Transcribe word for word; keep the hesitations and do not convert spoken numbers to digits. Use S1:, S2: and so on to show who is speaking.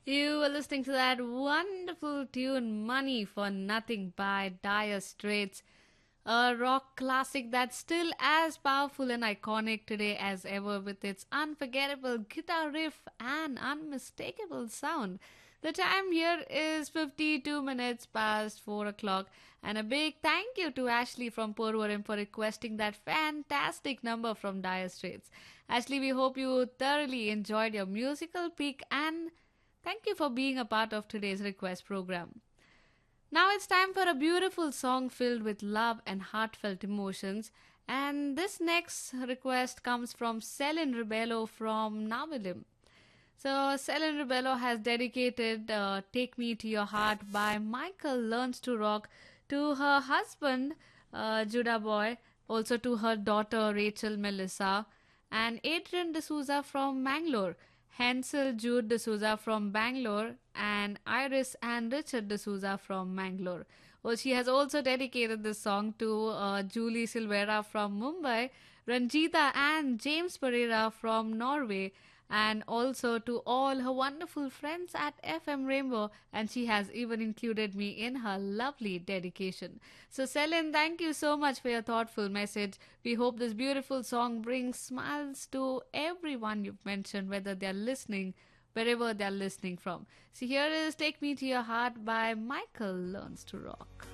S1: You were listening to that wonderful tune Money for Nothing by Dire Straits, a rock classic that's still as powerful and iconic today as ever with its unforgettable guitar riff and unmistakable sound. The time here is fifty-two minutes past four o'clock, and a big thank you to Ashley from Porvorim for requesting that fantastic number from Dire Straits. Ashley, we hope you thoroughly enjoyed your musical peak and thank you for being a part of today's request program. Now it's time for a beautiful song filled with love and heartfelt emotions. And this next request comes from Selin Rebello from Navilim. So, Selin Rebello has dedicated uh, Take Me to Your Heart by Michael Learns to Rock to her husband, uh, Judah Boy, also to her daughter, Rachel Melissa, and Adrian D'Souza from Mangalore. Hansel Jude D'Souza from Bangalore, and Iris and Richard D'Souza from Mangalore. Well, she has also dedicated this song to uh, Julie Silvera from Mumbai, Ranjita and James Pereira from Norway, and also to all her wonderful friends at F M Rainbow, and she has even included me in her lovely dedication. So, Selin, thank you so much for your thoughtful message. We hope this beautiful song brings smiles to everyone you've mentioned, whether they're listening, wherever they're listening from. So, here is Take Me to Your Heart by Michael Learns to Rock.